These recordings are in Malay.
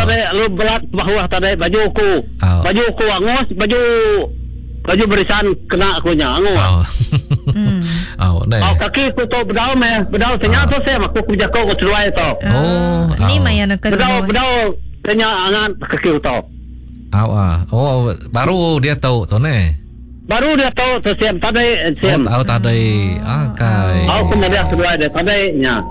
tadi lu belat bawah tadi baju ku angus baju berisan kena aku nya angus. Kaki ku tu bedau ternyata saya aku kerja kau keluar itu. Ni maya nak bedau ternyata angan kaki tu. Baru dia tahu tu ne. Baru dia tahu tu siam tadi. Tadi. Okay. Kemudian kedua dia tadi nya.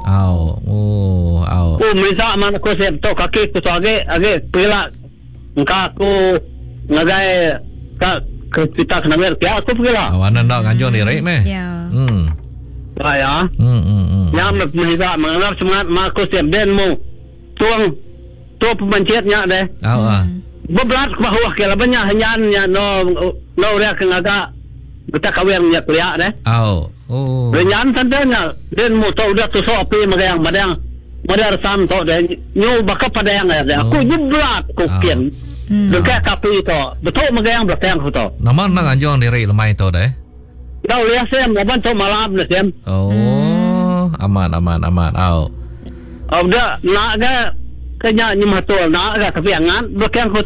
Misa man aku siam tu kaki ku tu age pila engka aku ngagai kita kena ber kia aku pergi lah. Awana nak ganjong ni rek meh. Ya. Ya. Yang misa mengenal semangat mak aku siam den mu tuang pemencetnya deh. Beberat ke bawah kira banyak hanya no dia kena kita kawin punya kuliah deh. Renyan tandanya den mu tu udah tu so api magayang madang resam tu deh nyu bakal pada yang deh. Aku beberat aku kian. Dekat kapi tu betul magayang belakang tu. Nama nak ganjong diri lemai tu deh. Kau lihat saya maban tu malam deh saya. Aman. Udah nak ke kenya nyimatul nak ke tapi angan belakang tu.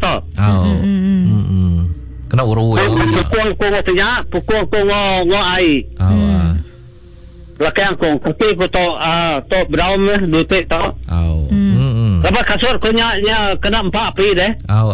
Kena uru ya. Pukul ko ngo ai. Belakang ko kaki ko to brown dutik to. Lepas kasur ko nya kena 4 api deh.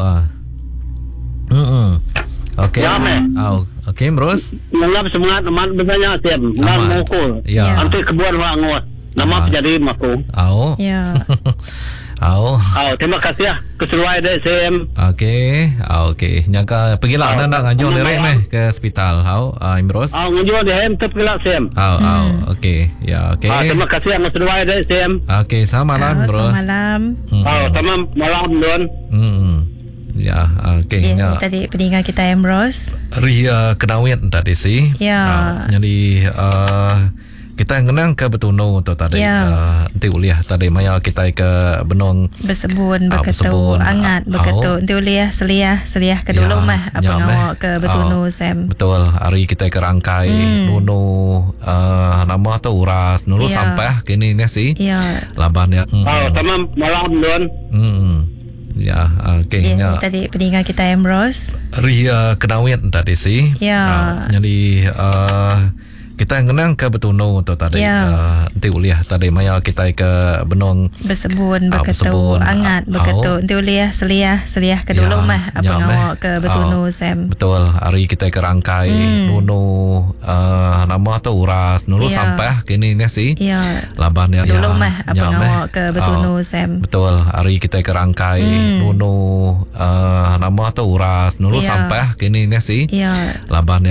Okey. Okey, terus. Mengap semangat teman bertanya siam. Nang mukul. Antu kebun wa ngot. Nama jadi maku. Ya. Terima kasih ya keseluruhan dek Sam. Okey. Nyaka pergilah anda nak ganjong direct meh ke hospital. Imros. Ganjong dia hem terpergilah Sam. Okey. Ya, okey. Terima kasih yang keseluruhan dek Sam. Okey, selamat malam, Bros. Selamat malam. Selamat malam Don. Ya, okey. Tadi pendengar kita Emros. Ria Kenawit tadi sih. Ya. Jadi kita kenang ke Betuno tu tadi. Nanti uliah tadi maya kita ke Benong bersebun beketu angat beketu nanti uliah seliah ke dulu mah apa ngawak ke Betuno Sam. Betul, hari kita ke Rangkai Nuno nama tu Uras Nuno sampai kini ni sih. Laban ya. Tamam malam Don. Ya, okey. Tadi pendengar kita Emros. Ria Kenawit tadi sih. Jadi kita kenang ke Betuno tu tadi. Nanti uliah tadi maya kita ke Benong bersebun beketu angat beketu nanti uliah seliah ke dulu mah apa ngawak ke Betuno Sam. Betul, hari kita ke Rangkai Nuno nama tu Uras Nuno sampai kini ni sih. Laban ya. Dulu mah apa ngawak ke Betuno Sam. Betul, hari kita ke Rangkai Nuno nama tu Uras Nuno sampai kini ni sih. Laban ya.